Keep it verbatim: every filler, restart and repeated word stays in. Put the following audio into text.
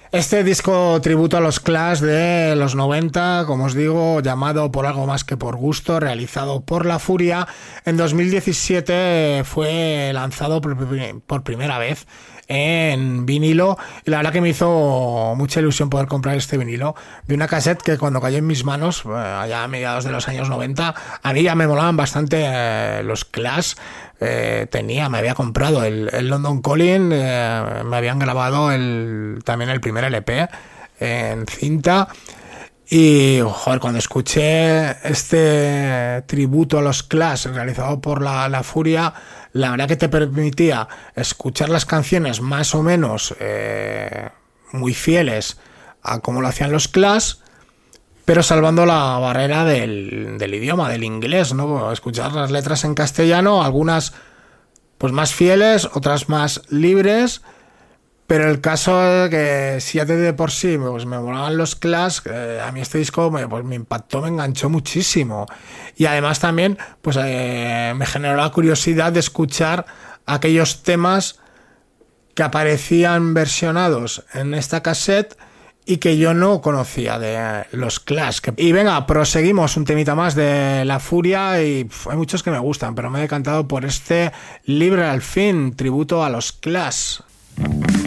Este disco tributo a los Clash de los noventa, como os digo, llamado Por algo más que por gusto, realizado por La Furia, en dos mil diecisiete fue lanzado por, por primera vez en vinilo, y la verdad que me hizo mucha ilusión poder comprar este vinilo de una cassette que cuando cayó en mis manos, allá a mediados de los años noventa, a mí ya me molaban bastante eh, los Clash. Eh, tenía, me había comprado el, el London Calling, eh, me habían grabado el, también el primer L P en cinta, y joder, cuando escuché este tributo a los Clash realizado por la, la Furia, la verdad que te permitía escuchar las canciones más o menos eh, muy fieles a cómo lo hacían los Clash, pero salvando la barrera del, del idioma, del inglés, ¿no? Escuchar las letras en castellano, algunas pues más fieles, otras más libres, pero el caso es que si ya de por sí pues me molaban los Clash, eh, a mí este disco me, pues, me impactó, me enganchó muchísimo, y además también pues eh, me generó la curiosidad de escuchar aquellos temas que aparecían versionados en esta cassette y que yo no conocía de los Clash. Y venga, proseguimos un temita más de La Furia, y pff, hay muchos que me gustan, pero me he decantado por este Libre al fin, tributo a los Clash.